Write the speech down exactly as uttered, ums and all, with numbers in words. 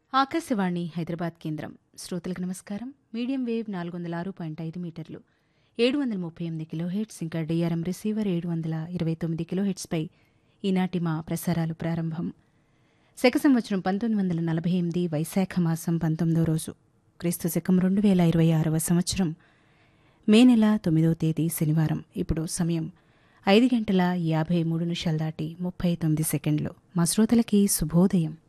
ఆకాశవాణి హైదరాబాద్ కేంద్రం. శ్రోతలకు నమస్కారం. మీడియం వేవ్ నాలుగు వందల ఆరు పాయింట్ ఐదు మీటర్లు ఏడు వందల ముప్పై ఎనిమిది కిలోహెర్ట్స్ ఇంకా డిఆర్ఎం రిసీవర్ ఏడు వందల ఇరవై తొమ్మిది కిలోహెర్ట్స్పై ఈనాటి మా ప్రసారాలు ప్రారంభం. శక సంవత్సరం పంతొమ్మిది వందల నలభై ఎనిమిది వైశాఖ మాసం పంతొమ్మిదో రోజు, క్రీస్తు శకం రెండు వేల ఇరవై ఆరవ సంవత్సరం మే నెల తొమ్మిదవ తేదీ శనివారం. ఇప్పుడు సమయం ఐదు గంటల యాభై మూడు నిమిషాలు దాటి ముప్పై తొమ్మిది సెకండ్లు. మా శ్రోతలకి శుభోదయం.